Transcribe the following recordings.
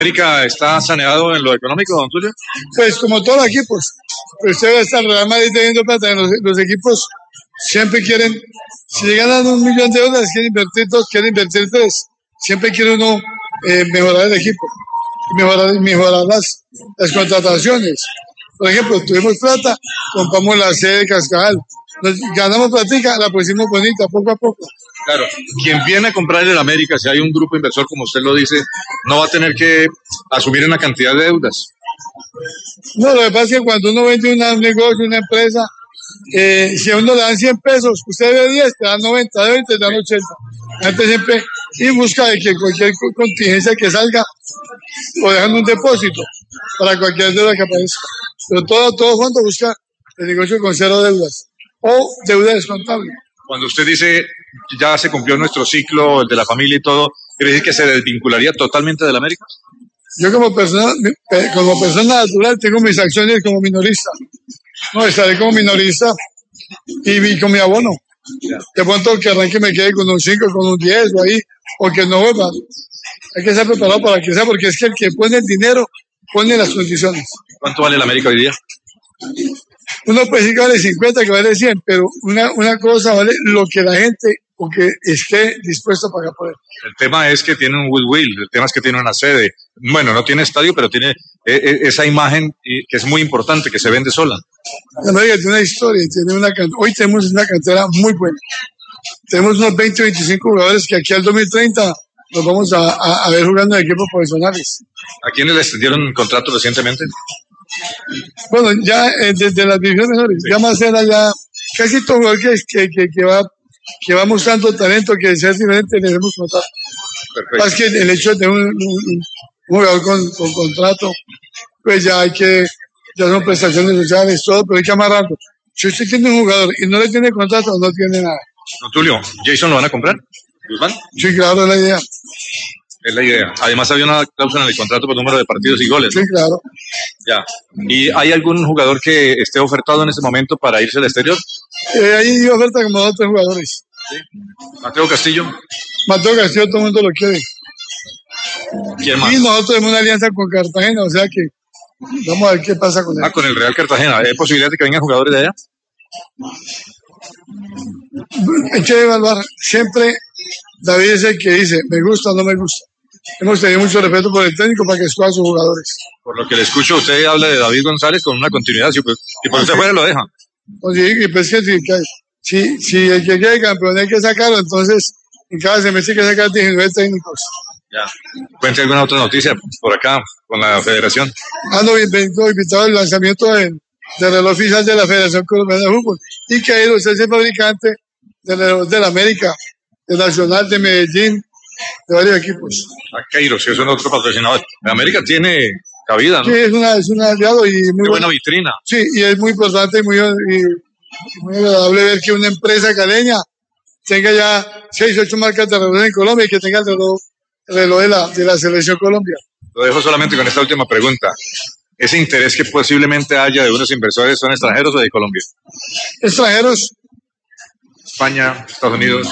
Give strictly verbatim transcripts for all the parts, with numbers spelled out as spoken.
¿América está saneado en lo económico, don Tulio? Pues como todos los equipos, pues usted ve hasta el Real Madrid teniendo plata, los, los equipos siempre quieren, si le ganan un millón de dólares, quieren invertir dos, quieren invertir tres, siempre quiere uno eh, mejorar el equipo, mejorar, mejorar las, las contrataciones. Por ejemplo, tuvimos plata, compramos la sede de Cascabel, nos ganamos platica, la pusimos bonita poco a poco. Claro, quien viene a comprar el América, si hay un grupo inversor, como usted lo dice, no va a tener que asumir una cantidad de deudas. No, lo que pasa es que cuando uno vende una, un negocio, una empresa, eh, si a uno le dan cien pesos, usted debe diez, te dan noventa, de veinte, te dan ochenta. Antes siempre, y busca de que cualquier contingencia que salga, o dejan un depósito para cualquier deuda que aparezca. Pero todo, todo fondo busca el negocio con cero deudas, o deuda descontable. Cuando usted dice ya se cumplió nuestro ciclo, el de la familia y todo, ¿quiere decir que se desvincularía totalmente del América? Yo como persona, como persona natural tengo mis acciones como minorista. No, estaré como minorista y, y con mi abono. De pronto que arranque me quede con un cinco, con un diez o ahí, o que no vuelva. Hay que estar preparado para que sea, porque es que el que pone el dinero pone las condiciones. ¿Cuánto vale el América hoy día? Uno puede decir que vale cincuenta, que vale cien, pero una, una cosa vale lo que la gente o que esté dispuesto a pagar por él. El tema es que tiene un goodwill, el tema es que tiene una sede. Bueno, no tiene estadio, pero tiene eh, esa imagen que es muy importante, que se vende sola. La América tiene una historia, tiene una can- hoy tenemos una cantera muy buena. Tenemos unos veinte o veinticinco jugadores que aquí al dos mil treinta nos vamos a, a, a ver jugando en equipos profesionales. ¿A quiénes le extendieron contrato recientemente? Bueno, ya eh, desde las divisiones menores, sí. Ya más era ya casi todo jugador que, que, que, que, va, que va mostrando talento, que ser diferente, le debemos notar. Más que el hecho de tener un, un, un jugador con, con contrato, pues ya hay que, ya son prestaciones sociales, todo, pero hay que amarrarlo. Si usted tiene un jugador y no le tiene contrato, no tiene nada. Don Tulio, ¿Jason lo van a comprar? ¿Guzmán? Sí, claro, es la idea. Es la idea. Además había una cláusula en el contrato por número de partidos y goles, ¿no? Sí, claro. Ya. ¿Y hay algún jugador que esté ofertado en este momento para irse al exterior? Eh, ahí dio oferta como dos o tres jugadores. Sí. Mateo Castillo. Mateo Castillo, todo el mundo lo quiere. ¿Quién más? Y nosotros tenemos una alianza con Cartagena, o sea que vamos a ver qué pasa con él. Ah, con el Real Cartagena. ¿Hay posibilidad de que vengan jugadores de allá? Hay que evaluar. Siempre David es el que dice, me gusta o no me gusta. Hemos tenido mucho respeto por el técnico para que escoja a sus jugadores. Por lo que le escucho, usted habla de David González con una continuidad. Si, si por usted fuera, lo deja. Pues sí, y pues que si, si, si el que quede campeón hay que sacarlo, entonces en cada semestre hay que sacar diecinueve técnicos. Ya. ¿Cuente alguna otra noticia por acá con la federación? Ah, no, vengo invitado al lanzamiento del, del reloj oficial de la Federación Colombiana de Fútbol. Y que usted es el fabricante del reloj de la América, del Nacional, de Medellín, de varios equipos. A Keiros, que es un otro patrocinador. América tiene cabida, ¿no? Sí, es una, es un aliado y muy Qué buena bueno. vitrina. Sí, y es muy importante y muy, y muy agradable ver que una empresa caleña tenga ya seis, ocho marcas de reloj en Colombia y que tenga el reloj, el reloj de, la, de la Selección Colombia. Lo dejo solamente con esta última pregunta. ¿Ese interés que posiblemente haya de unos inversores son extranjeros o de Colombia? Extranjeros. España, Estados Unidos.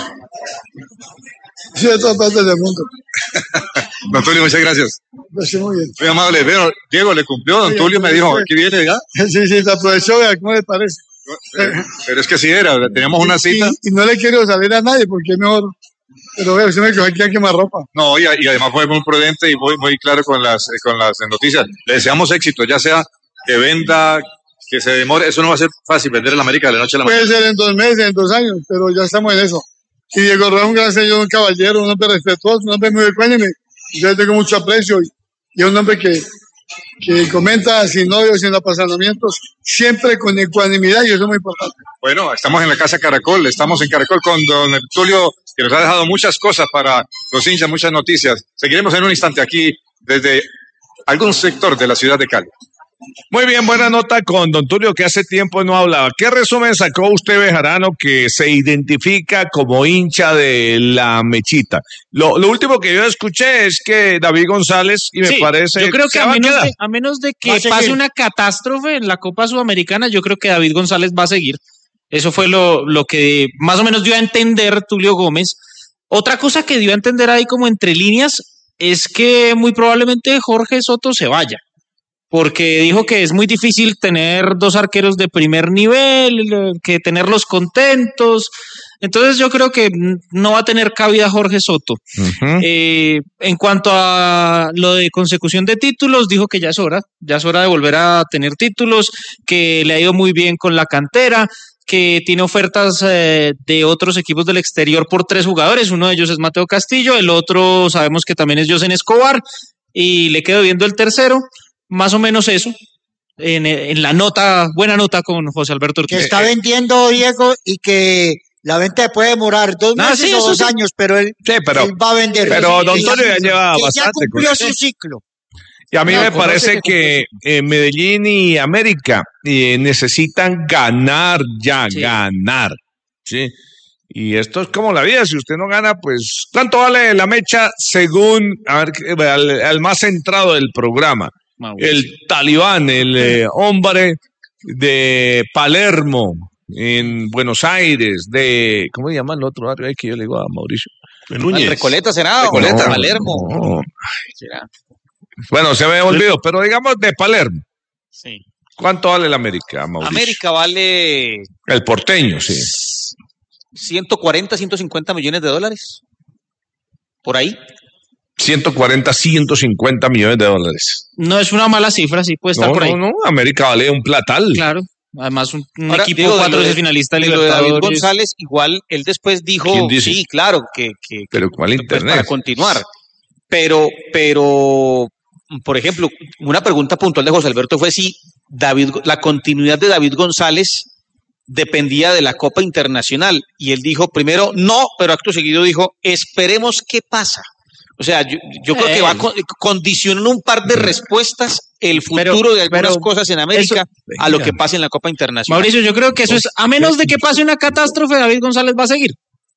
Sí, de todas partes del mundo. Don Tulio, muchas gracias. Sí, muy bien. Muy amable. Veo, Diego le cumplió, don Tulio me dijo, aquí viene, ¿ya? Sí, sí, se aprovechó, vea, ¿cómo le parece? Pero, pero es que sí era, teníamos una cita. Y, y no le quiero salir a nadie porque es mejor. Pero vea, usted me coge aquí a quemar ropa. No, y, y además fue muy prudente y muy, muy claro con las, con las noticias. Le deseamos éxito, ya sea que venda, que se demore. Eso no va a ser fácil, vender el América de la noche a la mañana. Puede ser en dos meses, en dos años, pero ya estamos en eso. Y Diego Rojas es un gran señor, un caballero, un hombre respetuoso, un hombre muy ecuánime. Yo le tengo mucho aprecio y, y es un hombre que, que comenta sin odios, sin apasionamientos, siempre con ecuanimidad y eso es muy importante. Bueno, estamos en la Casa Caracol, estamos en Caracol con don Tulio, que nos ha dejado muchas cosas para los hinchas, muchas noticias. Seguiremos en un instante aquí desde algún sector de la ciudad de Cali. Muy bien, buena nota con don Tulio, que hace tiempo no hablaba. ¿Qué resumen sacó usted, Bejarano, que se identifica como hincha de la Mechita? Lo, lo último que yo escuché es que David González, y me sí, parece... yo creo que a menos, a, de, a menos de que a pase una catástrofe en la Copa Sudamericana, yo creo que David González va a seguir. Eso fue lo, lo que más o menos dio a entender Tulio Gómez. Otra cosa que dio a entender ahí como entre líneas es que muy probablemente Jorge Soto se vaya, porque dijo que es muy difícil tener dos arqueros de primer nivel, que tenerlos contentos. Entonces yo creo que no va a tener cabida Jorge Soto. Uh-huh. Eh, en cuanto a lo de consecución de títulos, dijo que ya es hora, ya es hora de volver a tener títulos, que le ha ido muy bien con la cantera, que tiene ofertas eh, de otros equipos del exterior por tres jugadores, uno de ellos es Mateo Castillo, el otro sabemos que también es Josen Escobar, y le quedo viendo el tercero, más o menos eso. En, en la nota, buena nota con José Alberto Ortiz. Que está vendiendo, Diego, y que la venta puede demorar dos no, meses sí, o dos sí. años, pero él, sí, pero, él va a vender. Pero Don Antonio ya lleva que bastante. Ya cumplió su ciclo. Y a mí no, me parece que eh, Medellín y América eh, necesitan ganar ya, sí. ganar. ¿Sí? Y esto es como la vida, si usted no gana, pues, ¿cuánto vale la mecha según a ver, al, al más centrado del programa? Mauricio. El talibán, el eh, hombre de Palermo, en Buenos Aires, de, ¿cómo se llama el otro barrio ahí que yo le digo a Mauricio? Núñez. Recoleta será, Recoleta, no, Palermo. No. ¿Será? Bueno, se me olvidó, pero digamos de Palermo. Sí. ¿Cuánto vale el América, Mauricio? América vale... El porteño, sí. ciento cuarenta, ciento cincuenta millones de dólares. Por ahí. ciento cuarenta, ciento cincuenta millones de dólares. No es una mala cifra, sí puede estar no, por ahí. No, no, América vale un platal. Claro. Además, un, un Ahora, equipo digo, cuatro veces finalista de Libertadores. David González, igual él después dijo, sí, claro, que, que, pero ¿cuál que internet? Para continuar. Pero, pero, por ejemplo, una pregunta puntual de José Alberto fue si David, la continuidad de David González dependía de la Copa Internacional. Y él dijo primero, no, pero acto seguido dijo, esperemos qué pasa. O sea, yo, yo creo que va a condicionar un par de respuestas el futuro pero, de algunas cosas en América eso, a lo que pase en la Copa Internacional. Mauricio, yo creo que eso es, a menos de que pase una catástrofe, David González va a seguir.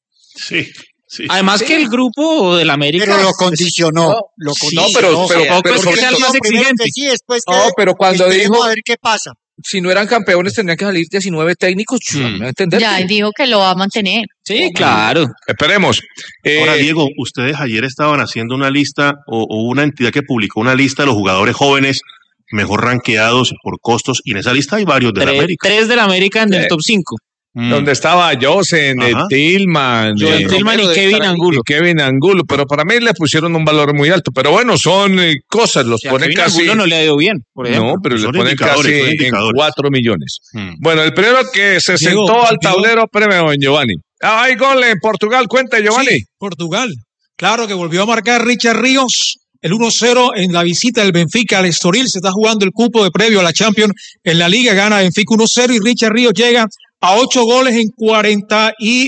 Sí. Sí, Además sí. que el grupo del América... Pero lo condicionó. No, lo condicionó. No, pero, pero, pero, pero es que sea el más exigente. Sí, después que no, pero cuando dijo... A ver qué pasa. Si no eran campeones, tendrían que salir diecinueve técnicos. Hmm. ¿Me entender? Ya, él dijo que lo va a mantener. Sí, claro. Esperemos. Eh, Ahora, Diego, ustedes ayer estaban haciendo una lista, o, o una entidad que publicó una lista de los jugadores jóvenes mejor rankeados por costos, y en esa lista hay varios de tres, la América. Tres de la América en el top cinco. Mm. Donde estaba Josen, Tillman, eh, Tillman y Kevin Angulo. Y Kevin Angulo, pero para mí le pusieron un valor muy alto. Pero bueno, son eh, cosas, los o sea, ponen Kevin casi. Angulo no le ha ido bien, por ejemplo. No, pero son le ponen casi en cuatro millones. Hmm. Bueno, el primero que se Diego, sentó al tablero, premio Giovanni. Ah, hay gol en Portugal, cuente Giovanni. Sí, Portugal. Claro que volvió a marcar Richard Ríos. El uno cero en la visita del Benfica al Estoril. Se está jugando el cupo de previo a la Champions. En la Liga gana Benfica uno cero y Richard Ríos llega a ocho goles en cuarenta y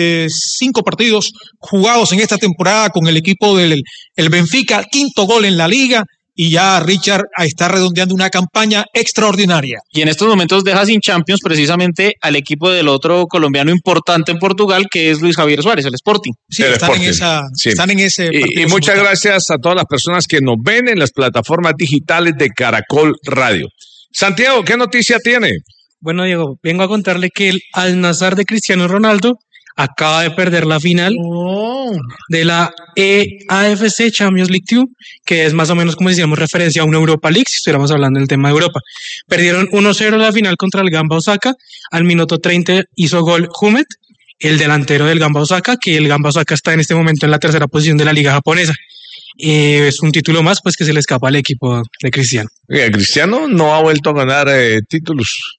cinco partidos jugados en esta temporada con el equipo del el Benfica. Quinto gol en la Liga y ya Richard está redondeando una campaña extraordinaria. Y en estos momentos deja sin Champions precisamente al equipo del otro colombiano importante en Portugal, que es Luis Javier Suárez, el Sporting. Sí, el están, Sporting. En esa, sí. están en ese Y, y muchas gracias a todas las personas que nos ven en las plataformas digitales de Caracol Radio. Santiago, ¿qué noticia tiene? Bueno, Diego, vengo a contarle que el Al-Nassr de Cristiano Ronaldo acaba de perder la final oh. de la E A F C Champions League dos, que es más o menos como decíamos referencia a una Europa League, si estuviéramos hablando del tema de Europa. Perdieron uno cero la final contra el Gamba Osaka, al minuto treinta hizo gol Humet, el delantero del Gamba Osaka, que el Gamba Osaka está en este momento en la tercera posición de la liga japonesa. Eh, es un título más pues que se le escapa al equipo de Cristiano. Eh, Cristiano no ha vuelto a ganar eh, títulos.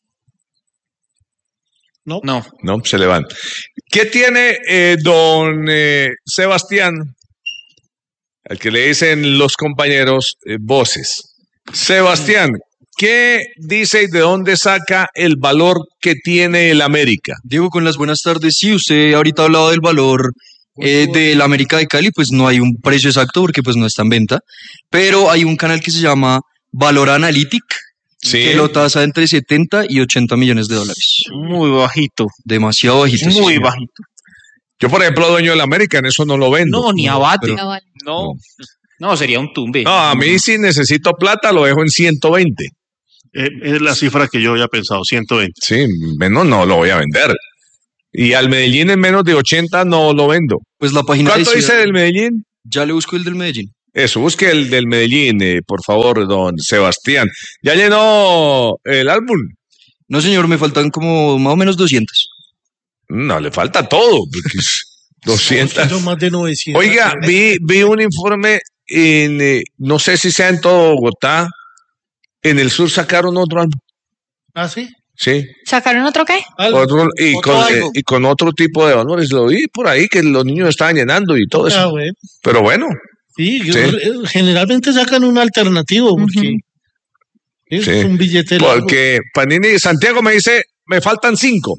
No. no. No, se le van. ¿Qué tiene eh, don eh, Sebastián? Al que le dicen los compañeros eh, voces. Sebastián, ¿qué dice y de dónde saca el valor que tiene el América? Diego, con las buenas tardes. Sí, usted ahorita ha hablado del valor eh, del América de Cali, pues no hay un precio exacto porque pues no está en venta, pero hay un canal que se llama Valor Analytic, sí, que lo tasa entre setenta y ochenta millones de dólares. Muy bajito. Demasiado bajito. Muy sí, bajito. Yo, por ejemplo, dueño del América, en eso no lo vendo. No, ni abate. pero, no, no, sería un tumbe. No, a mí si necesito plata lo dejo en ciento veinte. Eh, es la cifra que yo había pensado, ciento veinte. Sí, menos no lo voy a vender. Y al Medellín en menos de ochenta no lo vendo. Pues la página ¿Cuánto dice del Medellín? Ya le busco el del Medellín. Eso, busque el del Medellín, eh, por favor, don Sebastián. ¿Ya llenó el álbum? No, señor, me faltan como más o menos doscientos. No, le falta todo, porque es doscientos. No, más de novecientos. Oiga, vi, vi un informe, en, eh, no sé si sea en todo Bogotá, en el sur sacaron otro álbum. ¿Ah, sí? Sí. ¿Sacaron otro qué? Otro, y, Otro con, eh, algo. y con otro tipo de valores. Lo vi por ahí que los niños estaban llenando y todo eso. Ah, bueno. Pero bueno. Sí, yo- Sí. eh, generalmente sacan un alternativo porque es Sí. un billete largo. Porque Panini Santiago me dice, me faltan cinco.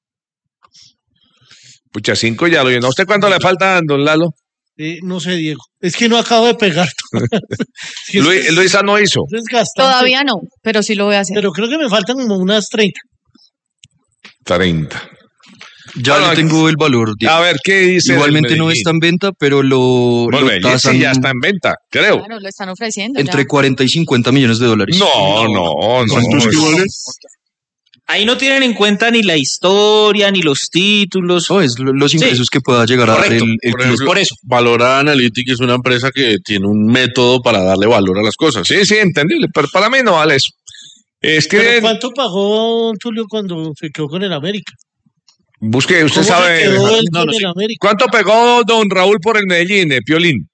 Pucha, cinco ya lo llenó. ¿A usted cuánto le faltan, don Lalo? Eh, no sé, Diego. Es que no acabo de pegar. Sí, es Luis- que es- Luisa no hizo. es desgastante. Todavía no, pero sí lo voy a hacer. Pero creo que me faltan como unas treinta. treinta. Ya Bueno, le tengo el valor. Diego. A ver, ¿qué dice? Igualmente del no Medellín? está en venta, pero lo, Bueno, lo Medellín tasan sí ya está en venta, creo. Claro, lo están ofreciendo. entre ya. cuarenta y cincuenta millones de dólares. No, no, no. ¿Cuántos no. que vale? Ahí no tienen en cuenta ni la historia, ni los títulos. No, es lo- los ingresos que pueda llegar a dar Correcto. el, el Por club. ejemplo, por eso. Valora Analytics es una empresa que tiene un método para darle valor a las cosas. Sí, sí, entendible, pero para mí no vale eso. ¿Pero Escriben, cuánto pagó Tulio cuando se quedó con el América? busque, usted ¿Cómo sabe. se quedó él No, con no, el sí. América? ¿Cuánto pegó don Raúl por el Medellín, eh, Piolín?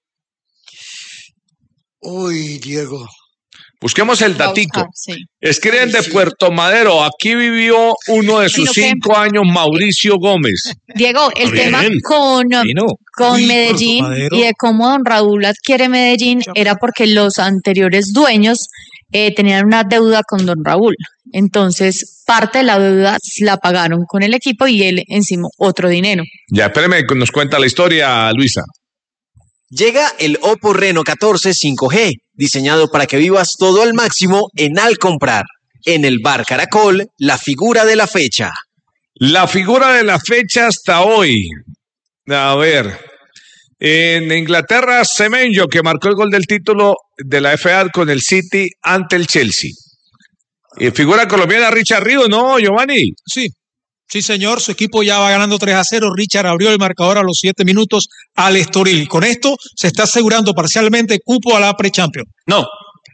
Uy, Diego. Busquemos el Voy a datico. buscar, sí. Escriben de Puerto Madero. Aquí vivió uno de sus Sino que- cinco años, Mauricio Gómez. Diego, el Bien. tema con, Vino. con Uy, Medellín Puerto Madero. y de cómo don Raúl adquiere Medellín era porque los anteriores dueños eh, tenían una deuda con don Raúl. Entonces, parte de la deuda la pagaron con el equipo y él encima otro dinero. Ya, espéreme, nos cuenta la historia, Luisa. Llega el Oppo Reno catorce cinco G, diseñado para que vivas todo al máximo en Al Comprar. En el Bar Caracol, la figura de la fecha. La figura de la fecha hasta hoy. A ver. En Inglaterra, Semenyo, que marcó el gol del título de la F A con el City ante el Chelsea. Eh, figura colombiana, Richard Ríos, ¿no, Giovanni? Sí, sí, señor. Su equipo ya va ganando tres a cero. Richard abrió el marcador a los siete minutos al Estoril. Con esto se está asegurando parcialmente cupo a la Pre-Champions. No.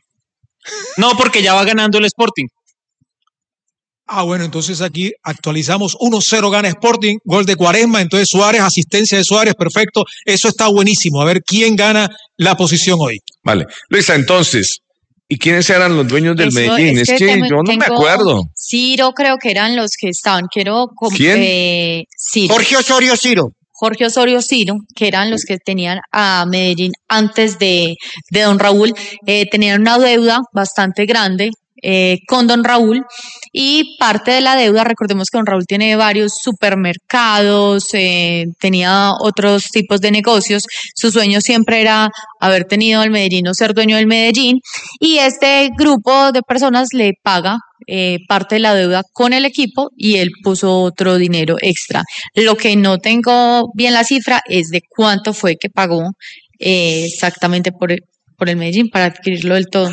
No, porque ya va ganando el Sporting. Ah, bueno, entonces aquí actualizamos uno cero gana Sporting, gol de Cuaresma, entonces Suárez, asistencia de Suárez, perfecto. Eso está buenísimo. A ver quién gana la posición hoy. Vale. Luisa, entonces, ¿y quiénes eran los dueños del Eso, Medellín? Es, que, tengo- yo no me tengo- acuerdo. Ciro creo que eran los que estaban. Quiero com- ¿Quién? eh, Ciro. Jorge Osorio Ciro. Jorge Osorio Ciro, que eran los que tenían a Medellín antes de, de don Raúl, eh, tenían una deuda bastante grande eh, con don Raúl y parte de la deuda, recordemos que don Raúl tiene varios supermercados, eh, tenía otros tipos de negocios, su sueño siempre era haber tenido el Medellín o ser dueño del Medellín y este grupo de personas le paga eh, parte de la deuda con el equipo y él puso otro dinero extra. Lo que no tengo bien la cifra es de cuánto fue que pagó eh, exactamente por el, por el Medellín para adquirirlo del todo.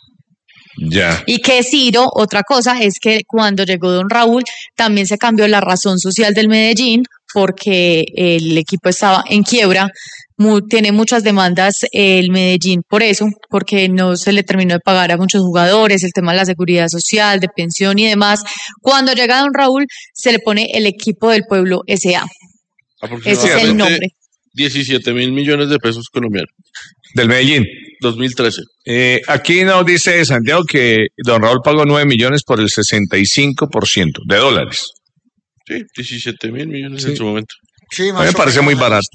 Ya. Y que Ciro, otra cosa, es que cuando llegó don Raúl también se cambió la razón social del Medellín porque el equipo estaba en quiebra, mu- tiene muchas demandas el Medellín por eso, porque no se le terminó de pagar a muchos jugadores, el tema de la seguridad social, de pensión y demás. Cuando llega don Raúl se le pone el equipo del pueblo S A. Ese es el nombre. diecisiete mil millones de pesos colombianos. Del Medellín. dos mil trece. Eh, aquí nos dice Santiago que don Raúl pagó nueve millones por el sesenta y cinco por ciento de dólares. Sí, diecisiete mil millones Sí. en su momento. Sí, A mí me parece muy barato.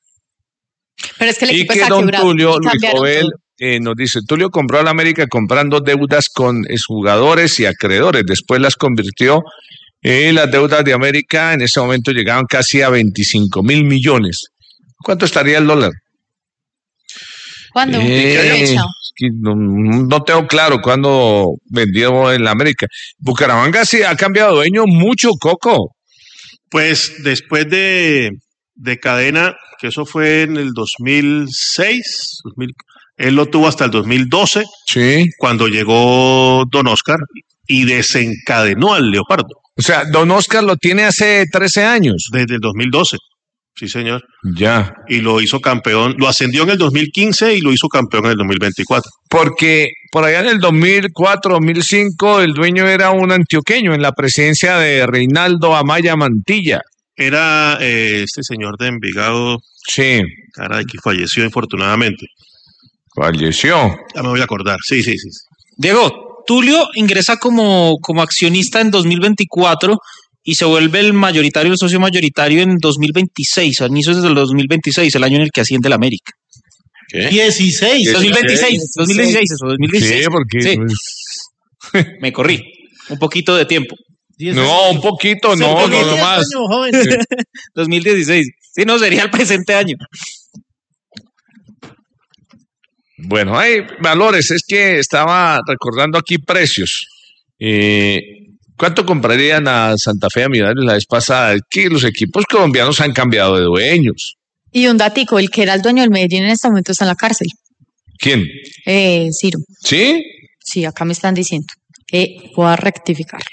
Pero es que el Y equipo que está don quebrado. Tulio, y Luis cambiaron Jovel, todo. eh, nos dice, Tulio compró a la América comprando deudas con jugadores y acreedores. Después las convirtió en las deudas de América. En ese momento llegaban casi a veinticinco mil millones. ¿Cuánto estaría el dólar? ¿Cuándo? Eh, ¿Qué fecha? es que no, no tengo claro cuándo vendió en la América. Bucaramanga sí ha cambiado dueño mucho, Coco. Pues después de, de Cadena, que eso fue en el dos mil seis, dos mil, él lo tuvo hasta el dos mil doce, sí, cuando llegó Don Oscar y desencadenó al Leopardo. O sea, Don Oscar lo tiene hace trece años. Desde el dos mil doce. Sí, señor. Ya. Y lo hizo campeón, lo ascendió en el dos mil quince y lo hizo campeón en el dos mil veinticuatro. Porque por allá en el dos mil cuatro, dos mil cinco, el dueño era un antioqueño en la presidencia de Reinaldo Amaya Mantilla. Era eh, este señor de Envigado. Sí. Caray, que falleció infortunadamente. Falleció. Ya me voy a acordar, sí, sí, sí. Diego, Tulio ingresa como, como accionista en dos mil veinticuatro y se vuelve el mayoritario, el socio mayoritario en dos mil veintiséis, a inicios del dos mil veintiséis, el año en el que asciende el América. ¿Qué? dieciséis. dos mil veintiséis, dos mil dieciséis, eso, dos mil dieciséis. Sí, porque... Sí. Pues... Me corrí, un poquito de tiempo. No, un poquito, no, no, no más. dos mil dieciséis, sí, no, sería el presente año. Bueno, hay valores, es que estaba recordando aquí precios. Eh, ¿Cuánto comprarían a Santa Fe a Millonarios la vez pasada? Es que los equipos colombianos han cambiado de dueños. Y un datico, el que era el dueño del Medellín en este momento está en la cárcel. ¿Quién? Eh, Ciro. ¿Sí? Sí, acá me están diciendo que voy a rectificarlo.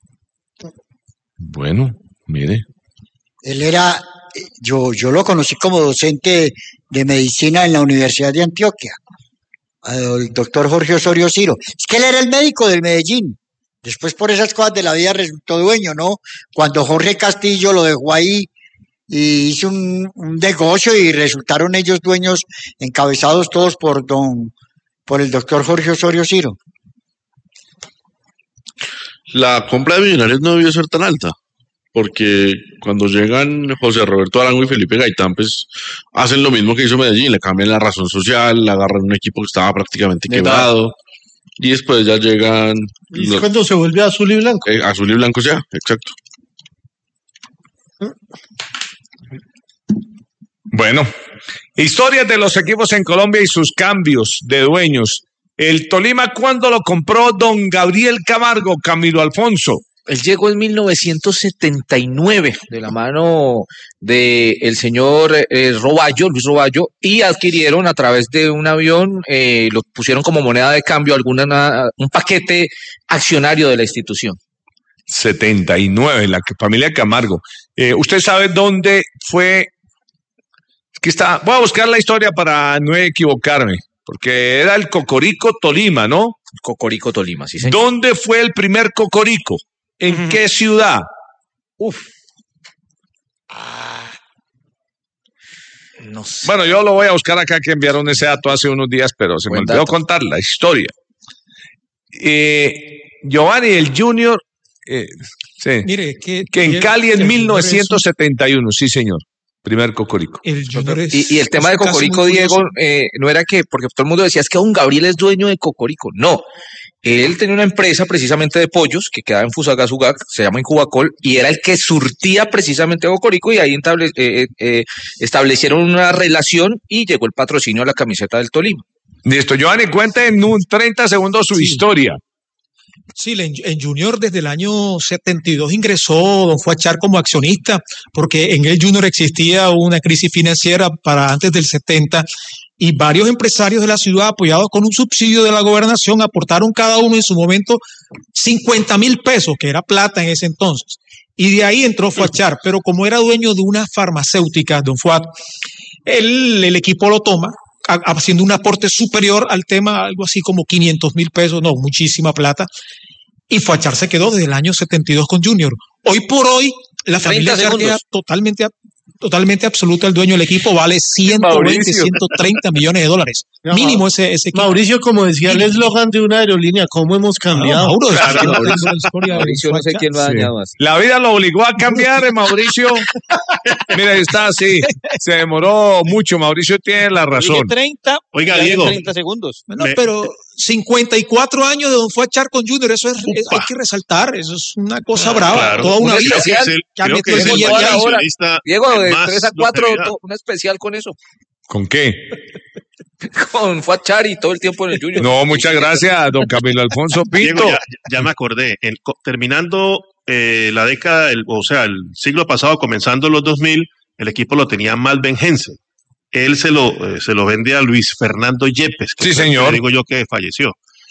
Bueno, mire. Él era, yo, yo lo conocí como docente de medicina en la Universidad de Antioquia, el doctor Jorge Osorio Ciro. Es que él era el médico del Medellín. Después por esas cosas de la vida resultó dueño, ¿no? Cuando Jorge Castillo lo dejó ahí y hizo un, un negocio y resultaron ellos dueños encabezados todos por don, por el doctor Jorge Osorio Ciro. La compra de Millonarios no debió ser tan alta, porque cuando llegan José Roberto Arango y Felipe Gaitán, pues hacen lo mismo que hizo Medellín, le cambian la razón social, le agarran un equipo que estaba prácticamente quebrado, y después ya llegan... ¿Y los, cuando se vuelve azul y blanco? Eh, azul y blanco ya, exacto. Bueno, historias de los equipos en Colombia y sus cambios de dueños. El Tolima, ¿cuándo lo compró don Gabriel Camargo, Camilo Alfonso? Él llegó en mil novecientos setenta y nueve de la mano del el señor eh, Roballo, Luis Roballo, y adquirieron a través de un avión, eh, lo pusieron como moneda de cambio, alguna, un paquete accionario de la institución. setenta y nueve, la familia Camargo. Eh, ¿Usted sabe dónde fue? Es que está, voy a buscar la historia para no equivocarme, porque era el Cocorico Tolima, ¿no? Cocorico Tolima, sí, señor. ¿Dónde fue el primer Cocorico? ¿En uh-huh. qué ciudad? Uf. Ah. No sé. Bueno, yo lo voy a buscar acá, que enviaron ese dato hace unos días, pero se Buen me olvidó dato. contar la historia. Eh, Giovanni, el Junior, eh, sí, Mire, que, que en Cali en mil novecientos setenta y uno, sí señor, primer Cocorico. El es, y, y el tema de Cocorico, Diego, eh, no era que, porque todo el mundo decía, es que don Gabriel es dueño de Cocorico. No, él tenía una empresa precisamente de pollos que quedaba en Fusagasugá, se llama Incubacol, y era el que surtía precisamente a Cocorico, y ahí entable, eh, eh, establecieron una relación y llegó el patrocinio a la camiseta del Tolima. Listo, Giovanni, cuente en un treinta segundos su sí. historia. Sí, en Junior desde el año setenta y dos ingresó don Fuachar como accionista, porque en el Junior existía una crisis financiera para antes del setenta, y varios empresarios de la ciudad, apoyados con un subsidio de la gobernación, aportaron cada uno en su momento cincuenta mil pesos, que era plata en ese entonces. Y de ahí entró Fuachar, pero como era dueño de una farmacéutica, don Fuat, el, el equipo lo toma, haciendo un aporte superior al tema, algo así como quinientos mil pesos, no, muchísima plata, y Fuachar se quedó desde el año setenta y dos con Junior. Hoy por hoy, la familia Charquea totalmente, totalmente absoluta, el dueño del equipo vale ciento veinte, ciento treinta millones de dólares. No, mínimo ese, ese equipo. Mauricio, como decía el eslogan de una aerolínea, ¿cómo hemos cambiado? No, Mauro, claro, no, Mauricio, historia Mauricio no sé quién lo ha dañado así. La vida lo obligó a cambiar, Mauricio. Mira, está así. Se demoró mucho. Mauricio tiene la razón. treinta, Oiga, Diego. treinta segundos. No, me... pero cincuenta y cuatro años de don Fuachar con Junior, eso es, es, hay que resaltar, eso es una cosa brava. Claro. Toda una vida. Especial, creo que es el ahora. Diego, de tres a cuatro, un especial con eso. ¿Con qué? Con Fuachar y todo el tiempo en el Junior. No, muchas gracias, don Camilo Alfonso Pinto. Diego, ya, ya me acordé. El, terminando eh, la década, el, o sea, el siglo pasado, comenzando los dos mil, el equipo lo tenía Malben Hensen. Él se lo, eh, se lo vende a Luis Fernando Yepes, que sí, señor. digo yo que falleció.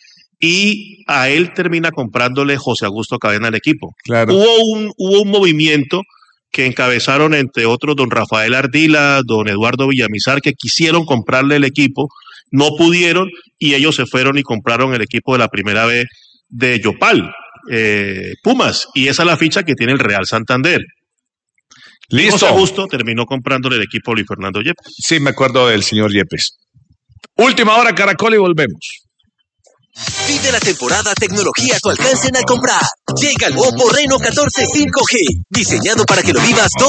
Y a él termina comprándole José Augusto Cadena al equipo. Claro. Hubo un, hubo un movimiento que encabezaron entre otros don Rafael Ardila, don Eduardo Villamizar, que quisieron comprarle el equipo, no pudieron y ellos se fueron y compraron el equipo de la primera vez de Yopal, eh, Pumas, y esa es la ficha que tiene el Real Santander. Listo. José Justo terminó comprándole el equipo a Luis Fernando Yepes. Sí, me acuerdo del señor Yepes. Última hora, Caracol, y volvemos. Vive la temporada tecnología a tu alcance en Al comprar. Llega el Oppo Reno catorce cinco G, diseñado para que lo vivas todo